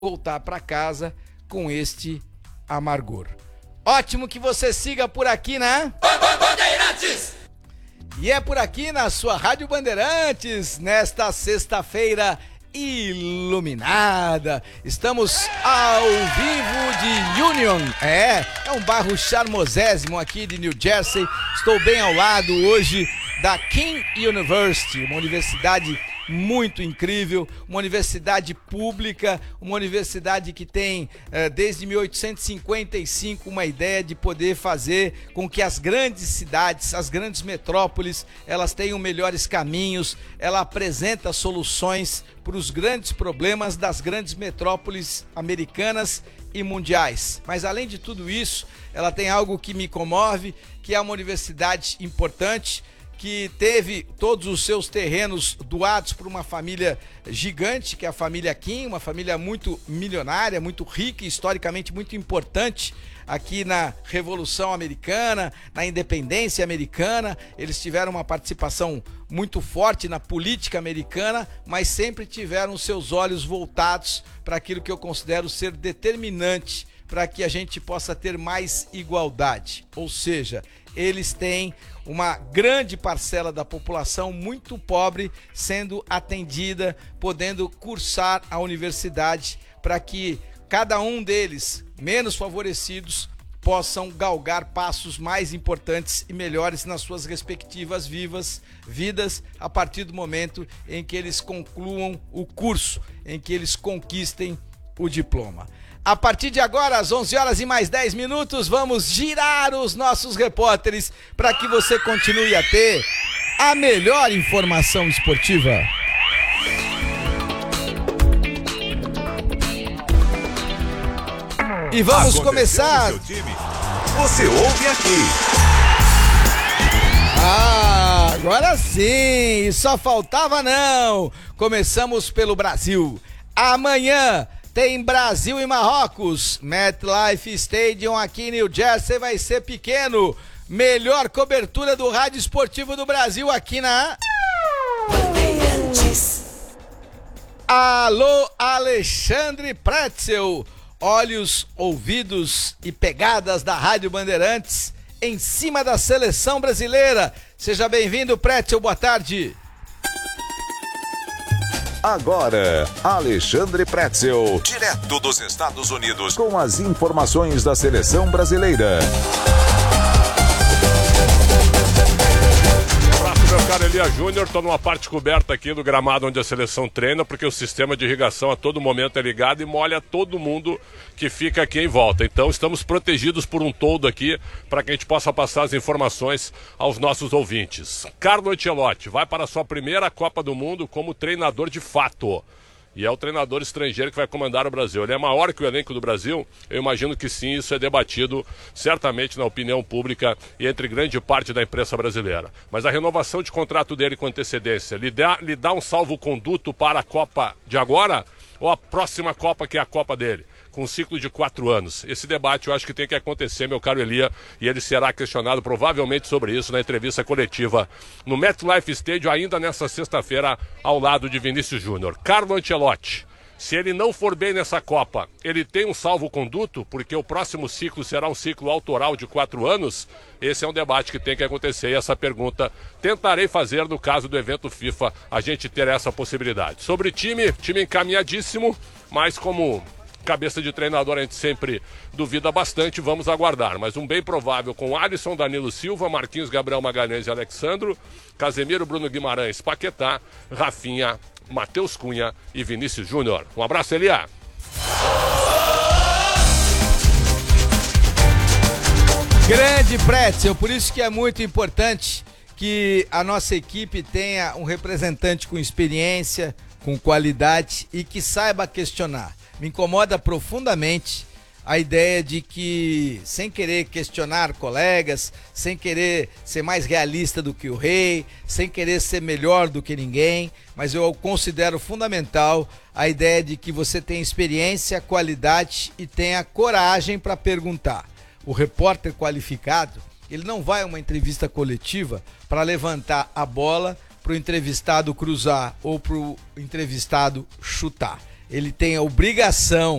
voltar para casa com este amargor. Ótimo que você siga por aqui, né? Bandeirantes! E é por aqui na sua Rádio Bandeirantes, nesta sexta-feira iluminada. Estamos ao vivo de Union, é um bairro charmosésimo aqui de New Jersey. Estou bem ao lado hoje da King University, uma universidade muito incrível, uma universidade pública, uma universidade que tem desde 1855 uma ideia de poder fazer com que as grandes cidades, as grandes metrópoles, elas tenham melhores caminhos. Ela apresenta soluções para os grandes problemas das grandes metrópoles americanas e mundiais. Mas além de tudo isso, ela tem algo que me comove, que é uma universidade importante, que teve todos os seus terrenos doados por uma família gigante, que é a família King, uma família muito milionária, muito rica e historicamente muito importante aqui na Revolução Americana, na Independência Americana. Eles tiveram uma participação muito forte na política americana, mas sempre tiveram seus olhos voltados para aquilo que eu considero ser determinante para que a gente possa ter mais igualdade. Ou seja, eles têm uma grande parcela da população muito pobre sendo atendida, podendo cursar a universidade, para que cada um deles, menos favorecidos, possam galgar passos mais importantes e melhores nas suas respectivas vidas a partir do momento em que eles concluam o curso, em que eles conquistem o diploma. A partir de agora, às 11 horas e mais 10 minutos, vamos girar os nossos repórteres para que você continue a ter a melhor informação esportiva. E vamos começar. Você ouve aqui. Agora sim, e só faltava não. Começamos pelo Brasil. Amanhã tem Brasil e Marrocos. MetLife Stadium aqui em New Jersey vai ser pequeno. Melhor cobertura do rádio esportivo do Brasil aqui na Bandeirantes. Alô, Alexandre Pretzel. Olhos, ouvidos e pegadas da Rádio Bandeirantes em cima da seleção brasileira. Seja bem-vindo, Pretzel. Boa tarde. Agora, Alexandre Pretzel, direto dos Estados Unidos, com as informações da seleção brasileira. Meu caro Elia Júnior, estou numa parte coberta aqui do gramado onde a seleção treina, porque o sistema de irrigação a todo momento é ligado e molha todo mundo que fica aqui em volta. Então estamos protegidos por um toldo aqui para que a gente possa passar as informações aos nossos ouvintes. Carlo Ancelotti vai para a sua primeira Copa do Mundo como treinador de fato. E é o treinador estrangeiro que vai comandar o Brasil. Ele é maior que o elenco do Brasil? Eu imagino que sim, isso é debatido certamente na opinião pública e entre grande parte da imprensa brasileira. Mas a renovação de contrato dele com antecedência lhe dá um salvo-conduto para a Copa de agora ou a próxima Copa, que é a Copa dele? Com um ciclo de 4 anos. Esse debate eu acho que tem que acontecer, meu caro Elia, e ele será questionado provavelmente sobre isso na entrevista coletiva no MetLife Stadium, ainda nessa sexta-feira, ao lado de Vinícius Júnior. Carlo Ancelotti, se ele não for bem nessa Copa, ele tem um salvo-conduto, porque o próximo ciclo será um ciclo autoral de 4 anos? Esse é um debate que tem que acontecer e essa pergunta tentarei fazer no caso do evento FIFA, a gente ter essa possibilidade. Sobre time encaminhadíssimo, mas como cabeça de treinador a gente sempre duvida bastante, vamos aguardar, mas um bem provável com Alisson, Danilo Silva, Marquinhos, Gabriel Magalhães e Alexandro, Casemiro, Bruno Guimarães, Paquetá, Rafinha, Matheus Cunha e Vinícius Júnior. Um abraço, Elia. Grande Pretzel, por isso que é muito importante que a nossa equipe tenha um representante com experiência, com qualidade e que saiba questionar. Me incomoda profundamente a ideia de que, sem querer questionar colegas, sem querer ser mais realista do que o rei, sem querer ser melhor do que ninguém, mas eu considero fundamental a ideia de que você tenha experiência, qualidade e tenha coragem para perguntar. O repórter qualificado, ele não vai a uma entrevista coletiva para levantar a bola para o entrevistado cruzar ou para o entrevistado chutar. ele tem a obrigação